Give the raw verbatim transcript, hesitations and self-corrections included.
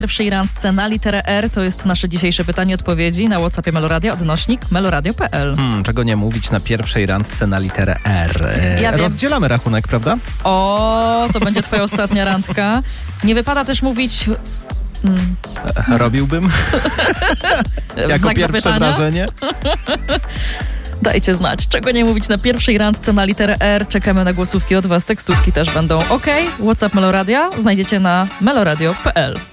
Pierwszej randce na literę R to jest nasze dzisiejsze pytanie odpowiedzi na WhatsAppie Meloradia, odnośnik meloradio kropka p l. Hmm, czego nie mówić na pierwszej randce na literę R? E, Ja wiem. rozdzielamy rachunek, prawda? O, to będzie twoja ostatnia randka. Nie wypada też mówić... Hmm. E, robiłbym? jako Znak pierwsze zapytania? wrażenie? Dajcie znać, czego nie mówić na pierwszej randce na literę R. Czekamy na głosówki od was, tekstówki też będą. OK, WhatsApp Meloradia znajdziecie na meloradio kropka p l.